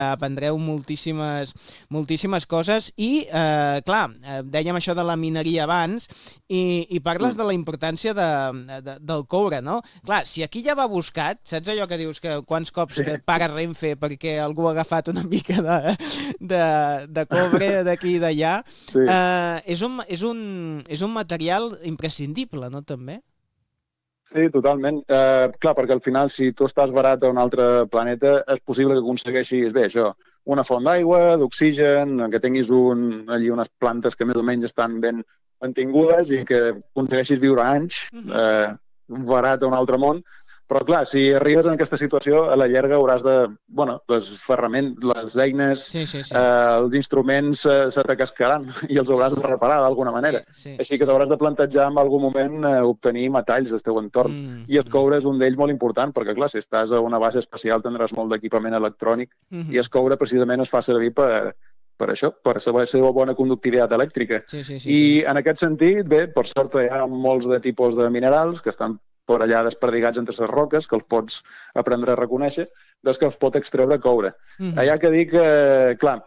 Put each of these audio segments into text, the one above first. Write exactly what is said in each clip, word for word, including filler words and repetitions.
aprendreu moltíssimes, moltíssimes coses i, eh, clar, dèiem això de la mineria abans i, i parles de la importància de, de, del coure, no? Clar, si aquí ja va buscat, saps allò que dius que quants cops sí. para Renfe perquè algú ha agafat una mica de, de, de cobre d'aquí i d'allà, sí. eh, és, un, és, un, és un material imprescindible, no, també? Sí, totalment. Eh, clar, perquè al final, si tu estàs varat a un altre planeta, és possible que aconsegueixis, bé, això, una font d'aigua, d'oxigen, que tinguis un, allí unes plantes que més o menys estan ben mantingudes i que aconsegueixis viure anys eh, varat a un altre món. Però, clar, si arribes en aquesta situació, a la llarga hauràs de... Bueno, les ferramentes, les eines, sí, sí, sí. Eh, els instruments eh, se t'acascaran i els hauràs de reparar d'alguna manera. Sí, sí, Així que sí. t'hauràs de plantejar en algun moment eh, obtenir metalls del teu entorn. Mm, I el coure és un d'ells molt important, perquè, clar, si estàs a una base espacial tindràs molt d'equipament electrònic mm -hmm. i el coure precisament es fa servir per... per això, per la seva bona conductivitat elèctrica. Sí, sí, sí, I sí. en aquest sentit, bé, per sort hi ha molts de tipus de minerals que estan per allà desperdigats entre les roques, que els pots aprendre a reconèixer, des que els pot extreure coure. Mm-hmm. Allà que dir que, clar,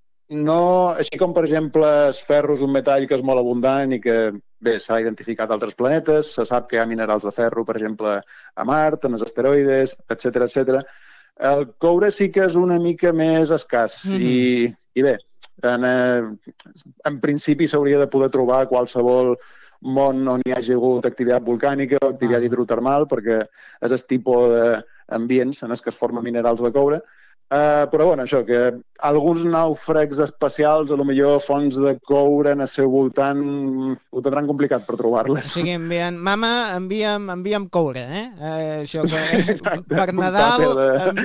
no, així com, per exemple, el ferro és un metall que és molt abundant i que, bé, s'ha identificat a altres planetes, se sap que hi ha minerals de ferro, per exemple, a Mart, en els asteroides, etcètera, etcètera. El coure sí que és una mica més escàs mm-hmm. i, i bé, en, eh, en principi s'hauria de poder trobar qualsevol món on hi hagi hagut activitat volcànica o activitat ah. hidrotermal, perquè és el tipus d'ambients en els que es formen minerals de coure. Uh, però, bueno, això, que alguns nàufrags espacials, a lo millor fonts de coure en el seu voltant, ho tindran complicat per trobar-les. O sigui, envien, mama, envia'm, envia'm coure, eh? Uh, això, que, sí, per Nadal, de, envi,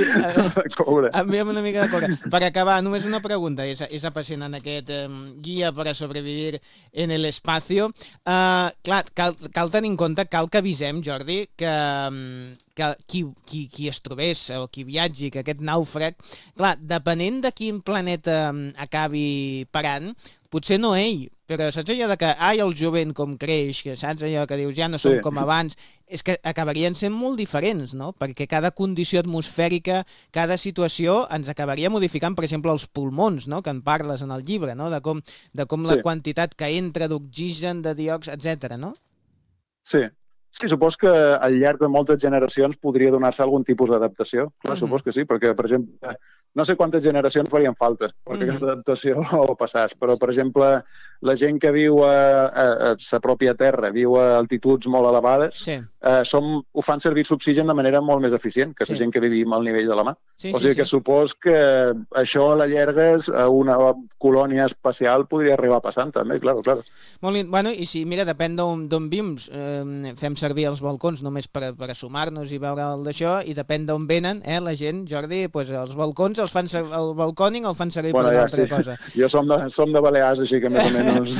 uh, envia'm una mica de coure. Per acabar, només una pregunta, és, és apassionant aquest um, guia per a sobrevivir en el espacio. Uh, clar, cal, cal tenir en compte, cal que avisem, Jordi, que... Um, que qui, qui, qui es trobés o qui viatgi, que aquest nàufrag, clar, depenent de quin planeta acabi parant, potser no ell, però saps allò de que, ai, el jovent com creix, que saps allò que dius, ja no som sí. com abans, és que acabarien sent molt diferents, no? Perquè cada condició atmosfèrica, cada situació ens acabaria modificant, per exemple, els pulmons, no? Que en parles en el llibre, no? De com, de com sí. la quantitat que entra d'oxigen, de diòxid, etcètera, no? Sí. Sí, supos que al llarg de moltes generacions podria donar-se algun tipus d'adaptació. Clar, mm-hmm. supos que sí, perquè, per exemple, no sé quantes generacions farien falta perquè mm-hmm. aquesta adaptació ho passàs, però, per exemple, la gent que viu a, a, a la pròpia Terra, viu a altituds molt elevades, sí. eh, som, ho fan servir l'oxigen de manera molt més eficient que sí. la gent que vivim al nivell de la mà. Sí, o sigui sí, que sí. supos que això a la llarga a una colònia espacial podria arribar passant també, clar, clar. Molt, bueno, i si, mira, depèn d'on vivim, eh, fem servir els balcons només per, per assumar-nos i veure el d'això, i depèn d'on venen, eh, la gent, Jordi, pues, els balcons, els fan servir, el balcòning el fan servir bueno, per una ja, altra sí. cosa. Jo som de, som de Balears, així que més o menys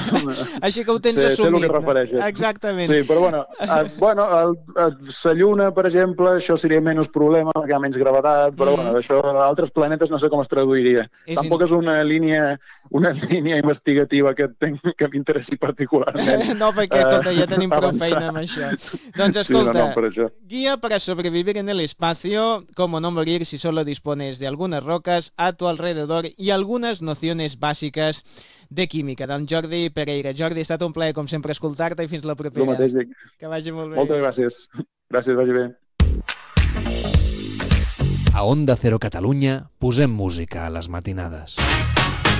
així que ho tens sé, assumit. Sé el que refereixes. Exactament. Sí, però bueno, a, bueno el, a, la Lluna, per exemple, això seria menys problema, perquè hi ha menys gravetat, però mm. bueno, això a altres planetes no sé com es traduiria. És Tampoc in... és una línia una línia investigativa que, tenc, que m'interessi particularment. No, perquè escolta, ja tenim prou feina amb això. Doncs escolta, sí, no, no, per guía para sobrevivir en el espacio, cómo no morir si solo dispones de algunas rocas a tu alrededor y algunas nociones bàsiques de química, d'en Jordi Pereira. Jordi, ha estat un plaer, com sempre, escoltar-te i fins la propera. El mateix dic. Que vagi molt bé. Moltes gràcies. Gràcies, vagi bé. A Onda Cero Catalunya posem música a les matinades.